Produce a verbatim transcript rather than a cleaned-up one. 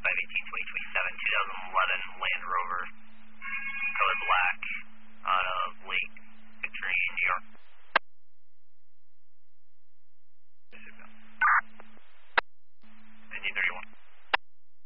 five eighteen twenty twenty-seven, two thousand eleven Land Rover, color black,